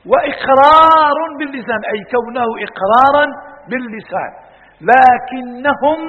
وإقرار باللسان، أي كونه إقرارا باللسان، لكنهم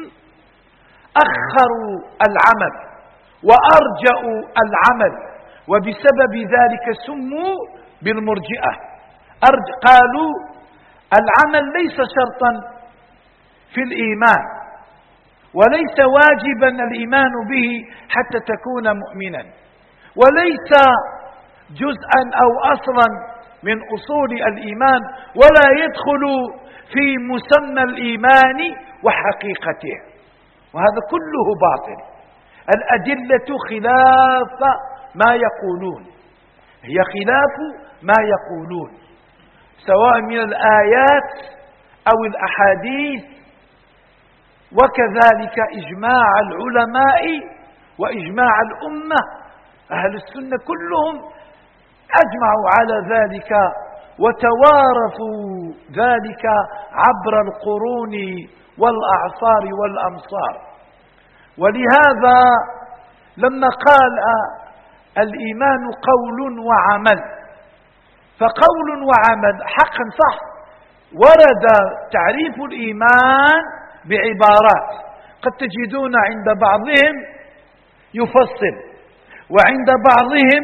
أخروا العمل وأرجأوا العمل، وبسبب ذلك سموا بالمرجئة. قالوا العمل ليس شرطا في الإيمان، وليس واجبا الإيمان به حتى تكون مؤمنا، وليس جزءا أو أصلا من أصول الإيمان، ولا يدخل في مسمى الإيمان وحقيقته، وهذا كله باطل. الأدلة خلاف ما يقولون، هي خلاف ما يقولون، سواء من الآيات أو الأحاديث، وكذلك إجماع العلماء وإجماع الأمة. أهل السنة كلهم أجمعوا على ذلك وتوارثوا ذلك عبر القرون والأعصار والأمصار. ولهذا لما قال الإيمان قول وعمل، فقول وعمل حقا صح، ورد تعريف الإيمان بعبارات، قد تجدون عند بعضهم يفصل، وعند بعضهم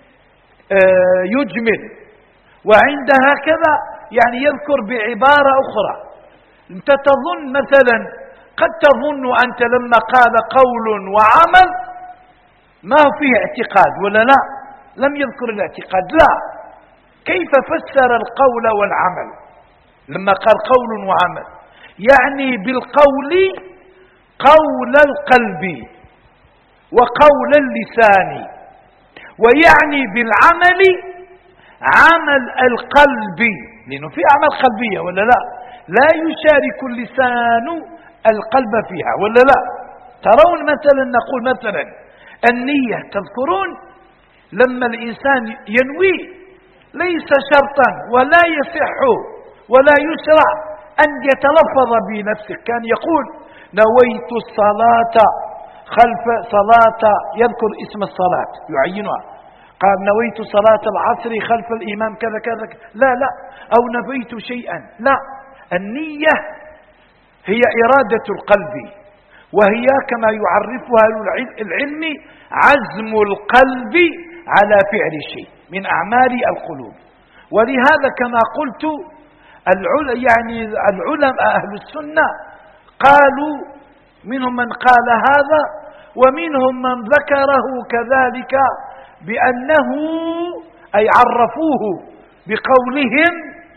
يجمل، وعند هكذا يعني يذكر بعبارة أخرى. أنت تظن مثلا، قد تظن أنت لما قال قول وعمل ما فيه اعتقاد ولا لا، لم يذكر الاعتقاد، لا، كيف فسر القول والعمل لما قال قول وعمل؟ يعني بالقول قول القلب وقول اللسان، ويعني بالعمل عمل القلب، لأنه في أعمال قلبية ولا لا، لا يشارك اللسان القلب فيها ولا لا. ترون مثلا، نقول مثلا النية، تذكرون لما الإنسان ينوي ليس شرطا ولا يصح ولا يشرع أن يتلفظ بنفسه، كان يقول نويت الصلاة خلف صلاة، يذكر اسم الصلاة يعينها، قال نويت صلاة العصر خلف الإمام كذا كذا، لا لا، أو نويت شيئا، لا، النية هي إرادة القلب، وهي كما يعرفها العلم عزم القلب على فعل شيء من أعمال القلوب. ولهذا كما قلت يعني العلماء أهل السنة قالوا، منهم من قال هذا ومنهم من ذكره كذلك، بأنه أي عرفوه بقولهم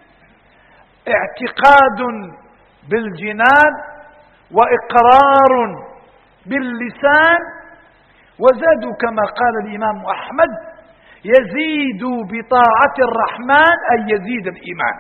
اعتقاد بالجنان وإقرار باللسان، وزادوا كما قال الإمام أحمد يزيد بطاعة الرحمن أي يزيد الإيمان،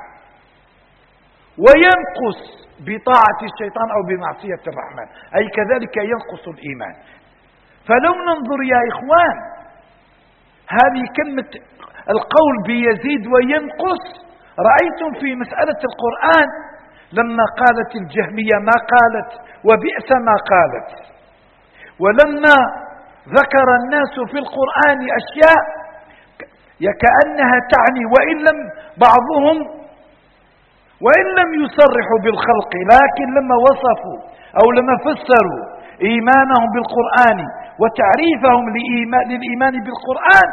وينقص بطاعة الشيطان أو بمعصية الرحمن أي كذلك ينقص الإيمان. فلو ننظر يا إخوان هذه كلمة القول بيزيد وينقص، رأيتم في مسألة القرآن لما قالت الجهمية ما قالت وبئس ما قالت، ولما ذكر الناس في القرآن أشياء كأنها تعني، وإن لم يصرحوا بالخلق، لكن لما وصفوا أو لما فسروا إيمانهم بالقرآن وتعريفهم للإيمان بالقرآن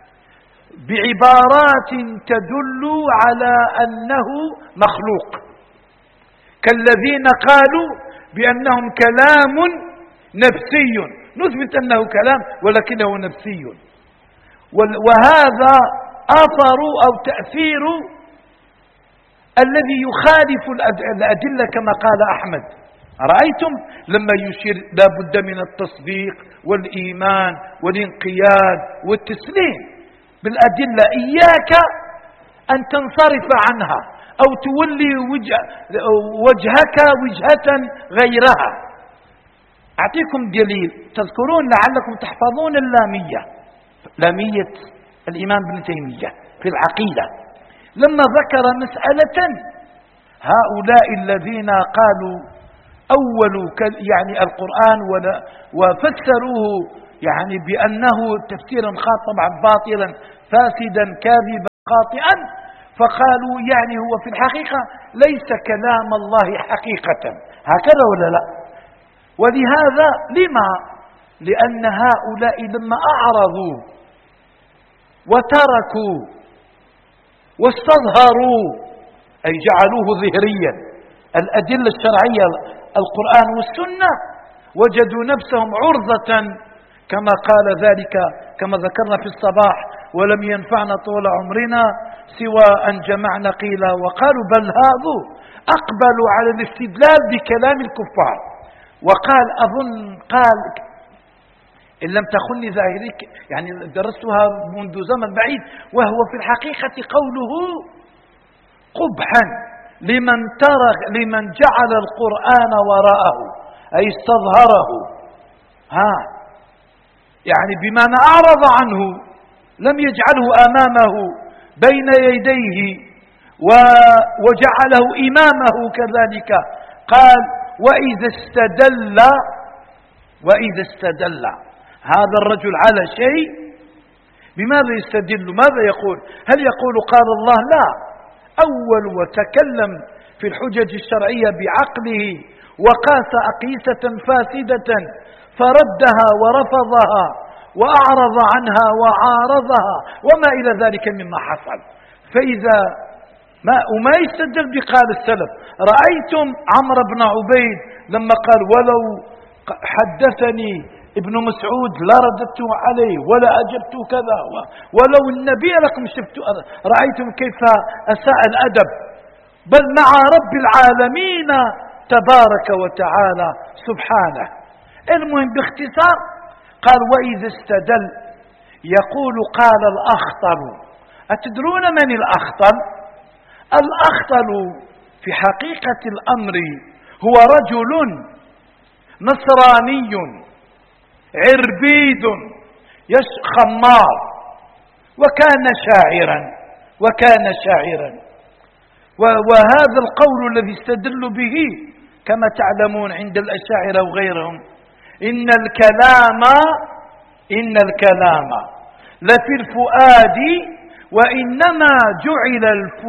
بعبارات تدل على أنه مخلوق، كالذين قالوا بأنهم كلام نفسي، نثبت أنه كلام ولكنه نفسي، وهذا أثر أو تأثير الذي يخالف الأدلة كما قال أحمد. رأيتم لما يشير لا بد من التصديق والإيمان والانقياد والتسليم بالأدلة، إياك أن تنصرف عنها أو تولي وجهك وجهة غيرها. أعطيكم دليل، تذكرون لعلكم تحفظون اللامية، لامية الإمام ابن تيمية في العقيدة، لما ذكر مسألة هؤلاء الذين قالوا أولوا يعني القرآن وفسروه يعني بأنه تفسيرا طبعا باطلا فاسدا كاذبا خاطئا، فقالوا يعني هو في الحقيقة ليس كلام الله حقيقة، هكذا ولا لا؟ ولهذا لما؟ لأن هؤلاء لما أعرضوا وتركوا واستظهروا أي جعلوه ظهريا الأدلة الشرعية القرآن والسنة، وجدوا نفسهم عرضة كما قال ذلك كما ذكرنا في الصباح: ولم ينفعنا طول عمرنا سوى أن جمعنا قيل وقالوا، بل هذو أقبلوا على الاستدلال بكلام الكفار. وقال أظن قال إن لم تخني ظاهري يعني درستها منذ زمن بعيد، وهو في الحقيقة قوله قبحا لمن جعل القرآن وراءه أي استظهره، يعني بمعنى أعرض عنه، لم يجعله أمامه بين يديه وجعله إمامه كذلك. قال وإذا استدل هذا الرجل على شيء بماذا يستدل؟ ماذا يقول؟ هل يقول قال الله؟ لا، أول وتكلم في الحجج الشرعية بعقله وقاس أقيسة فاسدة فردها ورفضها وأعرض عنها وعارضها وما إلى ذلك مما حصل. فإذا وما يستدل بقال السلف. رأيتم عمرو بن عبيد لما قال ولو حدثني ابن مسعود لرددت عليه ولا أجبت كذا، ولو النبي لكم شفت. رأيتم كيف أساء الأدب، بل مع رب العالمين تبارك وتعالى سبحانه. المهم باختصار قال وإذا استدل يقول قال الأخطل. أتدرون من الأخطل؟ الأخطل في حقيقة الأمر هو رجل نصراني عربيد خمار وكان شاعرا وهذا القول الذي استدل به كما تعلمون عند الأشاعرة وغيرهم: إن الكلام لفي الفؤاد وإنما جعل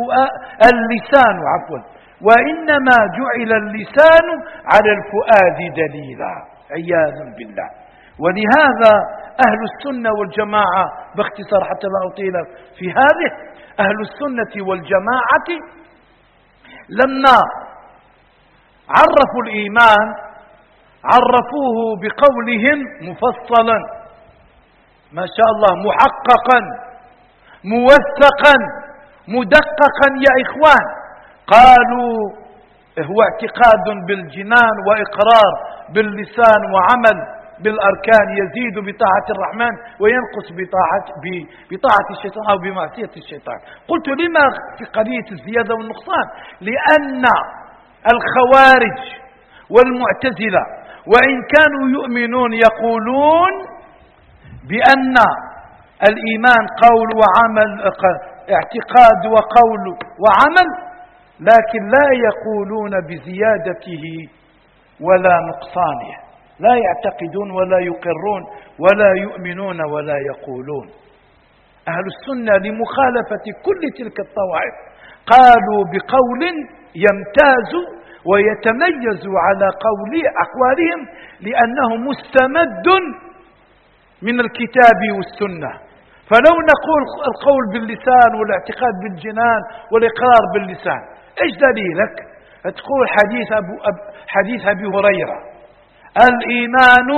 اللسان على الفؤاد دليلا، عياذا بالله. ولهذا أهل السنة والجماعة باختصار حتى لا أطيل في هذه، أهل السنة والجماعة لما عرفوا الإيمان عرفوه بقولهم مفصلا ما شاء الله، محققا موثقا مدققا يا إخوان. قالوا هو اعتقاد بالجنان وإقرار باللسان وعمل بالأركان، يزيد بطاعة الرحمن وينقص بطاعة الشيطان أو بمعصية الشيطان. قلت لما في قضية الزيادة والنقصان؟ لأن الخوارج والمعتزلة وإن كانوا يؤمنون يقولون بأن الإيمان قول وعمل، اعتقاد وقول وعمل، لكن لا يقولون بزيادته ولا نقصانه، لا يعتقدون ولا يقرون ولا يؤمنون ولا يقولون. أهل السنة لمخالفة كل تلك الطوائف قالوا بقول يمتاز ويتميز على أقوالهم لأنه مستمد من الكتاب والسنة. فلو نقول القول باللسان والاعتقاد بالجنان والإقرار باللسان، إيش دليلك؟ تقول حديث أبي هريرة: الإيمان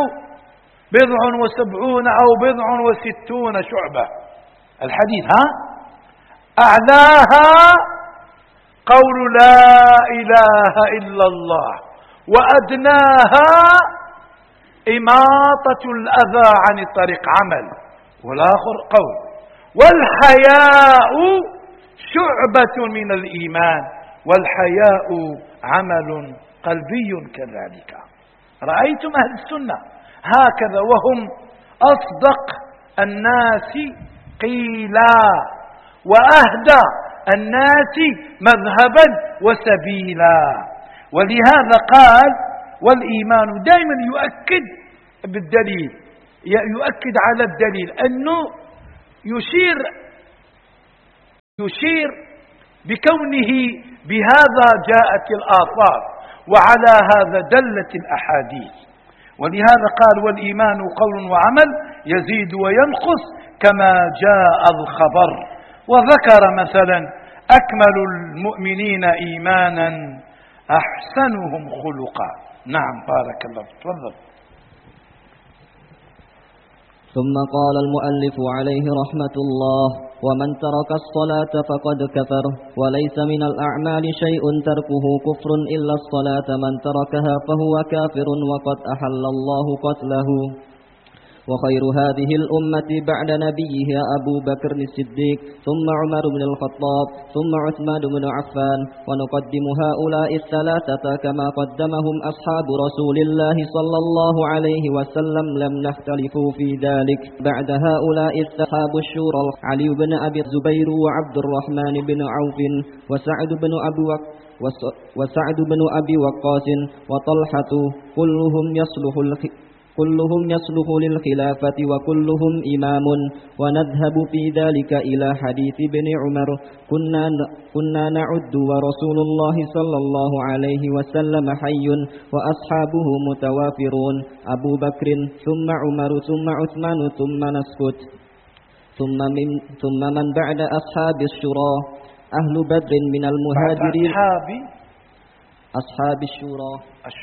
70 أو 60 شعبة. الحديث أعلاها قول لا إله إلا الله، وأدناها إماطة الأذى عن الطريق عمل، والآخر قول، والحياء شعبة من الإيمان، والحياء عمل قلبي كذلك. رأيتم أهل السنة هكذا، وهم أصدق الناس قيلا وأهدى الناس مذهبا وسبيلا. ولهذا قال والإيمان دائما يؤكد بالدليل، يؤكد على الدليل، أنه يشير بكونه بهذا جاءت الآثار وعلى هذا دلت الأحاديث. ولهذا قال والإيمان قول وعمل يزيد وينقص كما جاء الخبر. وذكر مثلا أكمل المؤمنين إيمانا أحسنهم خلقا. نعم بارك الله، تفضل. ثم قال المؤلف عليه رحمة الله: ومن ترك الصلاة فقد كفر، وليس من الأعمال شيء تركه كفر إلا الصلاة، من تركها فهو كافر وقد أحل الله قتله. وخير هذه الأمة بعد نبيها أبو بكر الصديق، ثم عمر بن الخطاب، ثم عثمان بن عفان، ونقدم هؤلاء الثلاثة كما قدمهم أصحاب رسول الله صلى الله عليه وسلم، لم نختلفوا في ذلك. بعد هؤلاء أصحاب الشورى علي بن أبي الزبير وعبد الرحمن بن عوف وسعد بن أبي وقاص وطلحة، كلهم يصلح للخلافة وكلهم إمام. ونذهب في ذلك إلى حديث ابن عمر: كنا نعد ورسول الله صلى الله عليه وسلم حي وأصحابه متوافرون، أبو بكر ثم عمر ثم عثمان ثم نسكت. ثم من بعد أصحاب الشورى أهل بدر من المهاجرين. أصحاب الشورى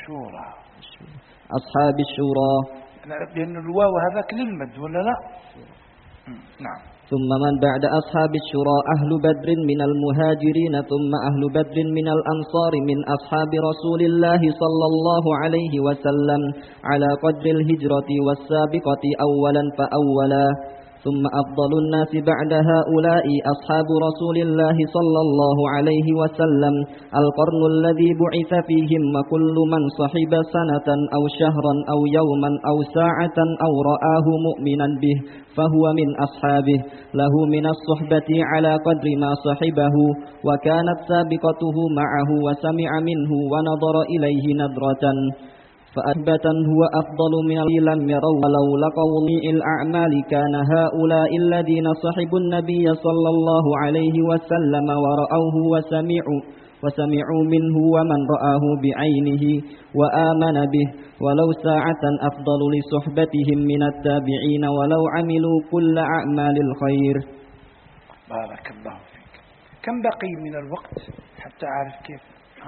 أصحاب الشورى، لأن الواو هذاك للمد ولا لا؟ نعم. ثم من بعد أصحاب الشورى أهل بدر من المهاجرين، ثم أهل بدر من الأنصار من أصحاب رسول الله صلى الله عليه وسلم على قدر الهجرة والسابقة أولا فأولا. ثم أفضل الناس بعد هؤلاء أصحاب رسول الله صلى الله عليه وسلم، القرن الذي بعث فيهم، وكل من صحب سنة أو شهرا أو يوما أو ساعة أو رآه مؤمنا به فهو من أصحابه، له من الصحبة على قدر ما صحبه، وكانت سابقته معه وسمع منه ونظر إليه نظرة، فأثبت هو أفضل من الذين لم يروا. ولو لقوا ضيء الأعمال كان هؤلاء الذين صحبوا النبي صلى الله عليه وسلم ورأوه وسمعوا منه ومن رآه بعينه وآمن به، ولو ساعة أفضل لصحبتهم من التابعين ولو عملوا كل أعمال الخير. بارك الله فيك. كم بقي من الوقت حتى أعرف كيف؟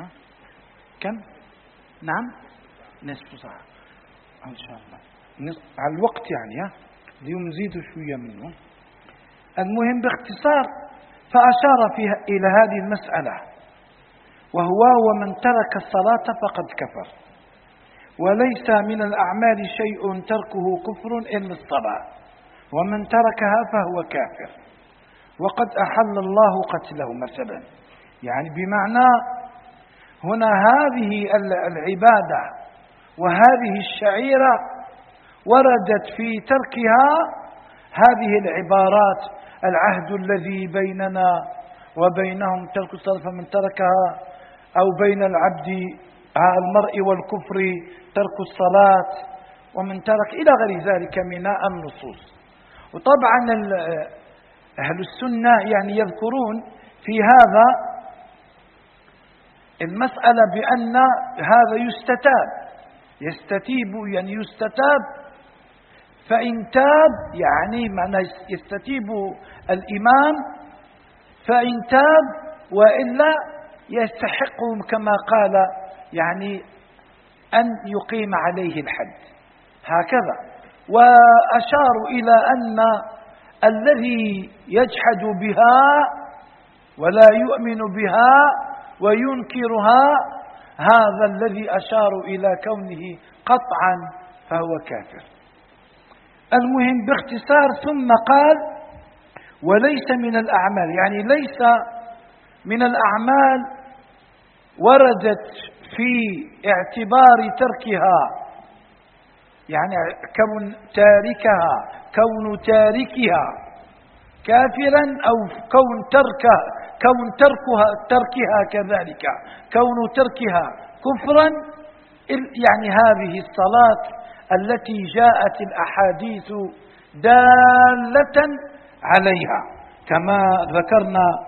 كم؟ نعم، نصف ساعة إن شاء الله، على الوقت يعني. اليوم نزيدوا شوية منه. المهم باختصار فأشار فيها إلى هذه المسألة، وهو ومن ترك الصلاة فقد كفر، وليس من الأعمال شيء تركه كفر إلا الصلاة، ومن تركها فهو كافر وقد أحل الله قتله مثلا. يعني بمعنى هنا هذه العبادة وهذه الشعيرة وردت في تركها هذه العبارات: العهد الذي بيننا وبينهم ترك الصلاة فمن تركها، أو بين المرء والكفر ترك الصلاة، ومن ترك إلى غير ذلك من النصوص. وطبعا أهل السنة يعني يذكرون في هذا المسألة بأن هذا يستتاب، فإن تاب يعني معنى يستتيب الإمام، فإن تاب وإلا يستحق كما قال يعني أن يقيم عليه الحد هكذا. وأشاروا إلى أن الذي يجحد بها ولا يؤمن بها وينكرها هذا الذي أشاروا إلى كونه قطعا فهو كافر. المهم باختصار ثم قال: وليس من الأعمال، يعني ليس من الأعمال وردت في اعتبار تركها، يعني كون تاركها كافرا، أو كون تركها كذلك كون تركها كفرا، يعني هذه الصلاة التي جاءت الأحاديث دالة عليها كما ذكرنا